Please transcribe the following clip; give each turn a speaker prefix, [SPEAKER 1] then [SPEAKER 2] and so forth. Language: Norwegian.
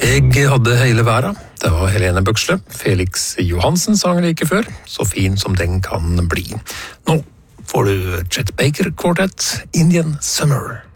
[SPEAKER 1] Jeg hadde hele verden. Det var Helene Bøksle. Felix Johansen sang like før. Så fin som den kan bli. Nå får du Chet Baker Quartet, Indian Summer.